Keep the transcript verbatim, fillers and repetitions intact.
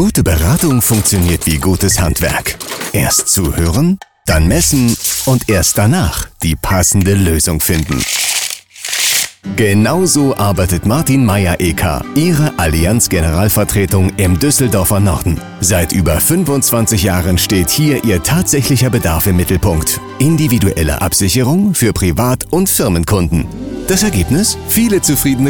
Gute Beratung funktioniert wie gutes Handwerk. Erst zuhören, dann messen und erst danach die passende Lösung finden. Genauso arbeitet Martin Meyer-E K, Ihre Allianz-Generalvertretung im Düsseldorfer Norden. Seit über fünfundzwanzig Jahren steht hier Ihr tatsächlicher Bedarf im Mittelpunkt. Individuelle Absicherung für Privat- und Firmenkunden. Das Ergebnis? Viele zufriedene